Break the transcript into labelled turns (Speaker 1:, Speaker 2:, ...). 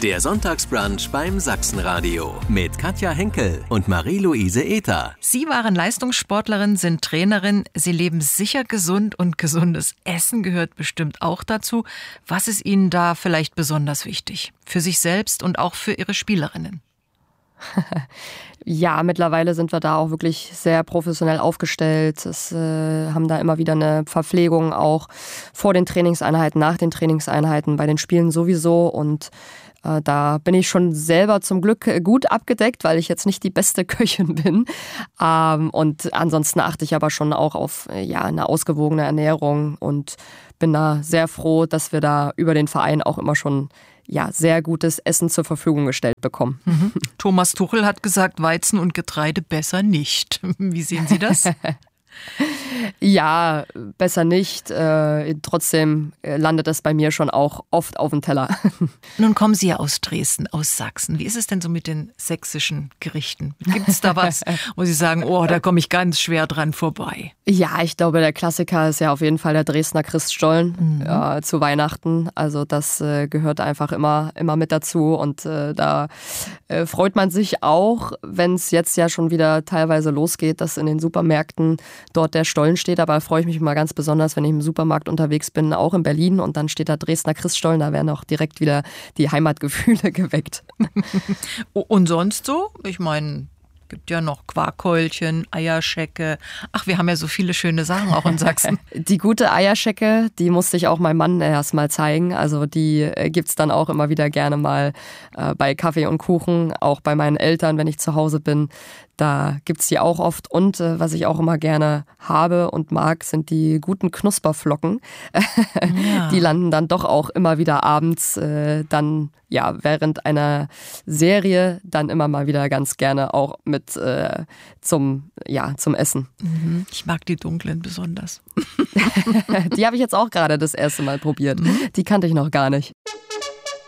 Speaker 1: Der Sonntagsbrunch beim Sachsenradio mit Katja Henkel und Marie-Louise Ether.
Speaker 2: Sie waren Leistungssportlerin, sind Trainerin. Sie leben sicher gesund und gesundes Essen gehört bestimmt auch dazu. Was ist Ihnen da vielleicht besonders wichtig? Für sich selbst und auch für Ihre Spielerinnen?
Speaker 3: Ja, mittlerweile sind wir da auch wirklich sehr professionell aufgestellt. Haben da immer wieder eine Verpflegung auch vor den Trainingseinheiten, nach den Trainingseinheiten, bei den Spielen sowieso. Und da bin ich schon selber zum Glück gut abgedeckt, weil ich jetzt nicht die beste Köchin bin. Und ansonsten achte ich aber schon auch auf eine ausgewogene Ernährung und bin da sehr froh, dass wir da über den Verein auch immer schon sehr gutes Essen zur Verfügung gestellt bekommen.
Speaker 2: Mhm. Thomas Tuchel hat gesagt, Weizen und Getreide besser nicht. Wie sehen Sie das?
Speaker 3: Ja, besser nicht. Trotzdem landet es bei mir schon auch oft auf dem Teller.
Speaker 2: Nun kommen Sie ja aus Dresden, aus Sachsen. Wie ist es denn so mit den sächsischen Gerichten? Gibt es da was, wo Sie sagen, oh, da komme ich ganz schwer dran vorbei?
Speaker 3: Ja, ich glaube, der Klassiker ist ja auf jeden Fall der Dresdner Christstollen zu Weihnachten. Also das gehört einfach immer mit dazu. Und da freut man sich auch, wenn es jetzt ja schon wieder teilweise losgeht, dass in den Supermärkten dort der Stollen steht, aber freue ich mich mal ganz besonders, wenn ich im Supermarkt unterwegs bin, auch in Berlin und dann steht da Dresdner Christstollen, da werden auch direkt wieder die Heimatgefühle geweckt.
Speaker 2: Und sonst so? Ich meine, gibt ja noch Quarkkeulchen, Eierschecke. Ach, wir haben ja so viele schöne Sachen auch in Sachsen.
Speaker 3: Die gute Eierschecke, die musste ich auch meinem Mann erst mal zeigen. Also die gibt's dann auch immer wieder gerne mal bei Kaffee und Kuchen, auch bei meinen Eltern, wenn ich zu Hause bin. Da gibt's die auch oft. Und was ich auch immer gerne habe und mag, sind die guten Knusperflocken. Ja. Die landen dann doch auch immer wieder abends dann während einer Serie dann immer mal wieder ganz gerne auch mit zum Essen.
Speaker 2: Ich mag die dunklen besonders.
Speaker 3: Die habe ich jetzt auch gerade das erste Mal probiert. Die kannte ich noch gar nicht.